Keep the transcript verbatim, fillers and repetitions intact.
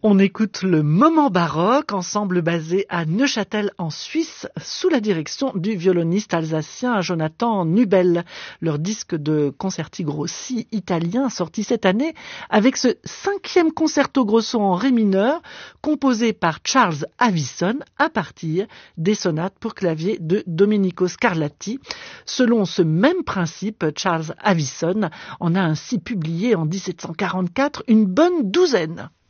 On écoute le Moment baroque, ensemble basé à Neuchâtel en Suisse, sous la direction du violoniste alsacien Jonathan Nubel. Leur disque de concerti grossi italien sorti cette année avec ce cinquième concerto grosso en ré mineur composé par Charles Avison à partir des sonates pour clavier de Domenico Scarlatti. Selon ce même principe, Charles Avison en a ainsi publié en dix-sept cent quarante-quatre une bonne douzaine.